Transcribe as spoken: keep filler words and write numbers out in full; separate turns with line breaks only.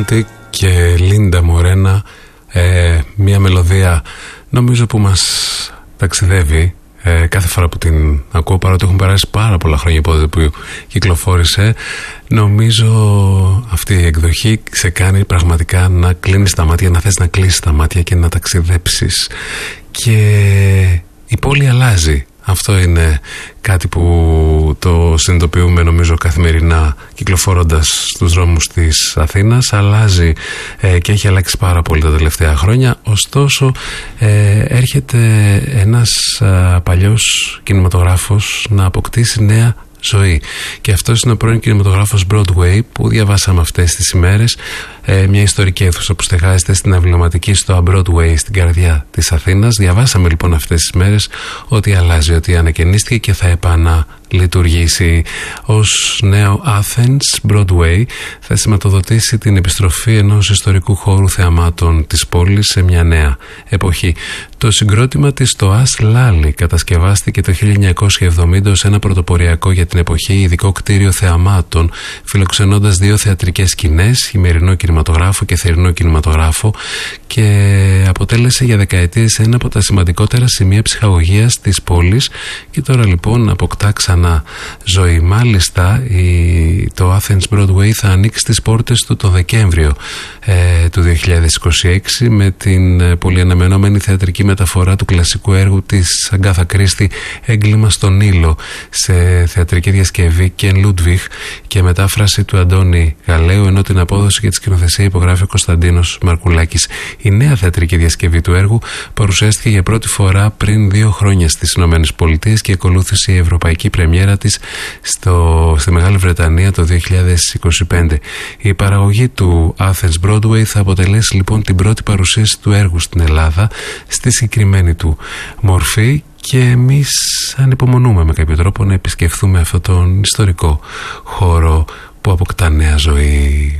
Atlantic και Λίντα Μορένα, ε, μια μελωδία νομίζω που μας ταξιδεύει ε, κάθε φορά που την ακούω, παρότι έχουν περάσει πάρα πολλά χρόνια από τότε που κυκλοφόρησε. Νομίζω αυτή η εκδοχή σε κάνει πραγματικά να κλείνεις τα μάτια, να θες να κλείσεις τα μάτια και να ταξιδέψεις, και η πόλη αλλάζει. Αυτό είναι κάτι που το συνειδητοποιούμε νομίζω καθημερινά κυκλοφορώντας στους δρόμους της Αθήνας. Αλλάζει ε, και έχει αλλάξει πάρα πολύ τα τελευταία χρόνια. Ωστόσο ε, έρχεται ένας α, παλιός κινηματογράφος να αποκτήσει νέα ζωή. Και αυτός είναι ο πρώην κινηματογράφος Broadway που διαβάσαμε αυτές τις ημέρες. Ε, μια ιστορική αίθουσα που στεγάζεται στην εμβληματική στο Broadway στην καρδιά της Αθήνας. Διαβάσαμε λοιπόν αυτές τις μέρες ότι αλλάζει, ότι ανακαινίστηκε και θα επαναλειτουργήσει. Ως νέο Athens Broadway θα σηματοδοτήσει την επιστροφή ενός ιστορικού χώρου θεαμάτων της πόλης σε μια νέα εποχή. Το συγκρότημα της το As Lali κατασκευάστηκε το χίλια εννιακόσια εβδομήντα ως ένα πρωτοποριακό για την εποχή ειδικό κτίριο θεαμάτων, φιλοξενώντας δύο θεατρικές σκηνές, χειμερινό κινηματογράφο και θερινό κινηματογράφο, και αποτέλεσε για δεκαετίες ένα από τα σημαντικότερα σημεία ψυχαγωγίας της πόλης, και τώρα λοιπόν αποκτά ξανά ζωή. Μάλιστα η, το Athens Broadway θα ανοίξει τις πόρτες του το Δεκέμβριο ε, του δύο χιλιάδες είκοσι έξι με την πολυαναμενόμενη θεατρική μεταφορά του κλασικού έργου της Αγκάθα Κρίστη «Έγκλημα στον Νείλο» σε θεατρική διασκευή Κεν Λούντβιχ και μετάφραση του Αντώνη Γαλαίου, ενώ την απόδοση και τη σκηνοθεσία υπογράφει ο Κωνσταντίνος Μαρκουλάκης. Η νέα θεατρική διασκευή του έργου παρουσιάστηκε για πρώτη φορά πριν δύο χρόνια στις Ηνωμένες Πολιτείες και ακολούθησε η ευρωπαϊκή πρεμιέρα της στο, στη Μεγάλη Βρετανία το δύο χιλιάδες είκοσι πέντε. Η παραγωγή του Athens Broadway θα αποτελέσει λοιπόν την πρώτη παρουσίαση του έργου στην Ελλάδα στη συγκεκριμένη του μορφή, και εμείς ανυπομονούμε με κάποιο τρόπο να επισκεφθούμε αυτόν τον ιστορικό χώρο που αποκτά νέα ζωή.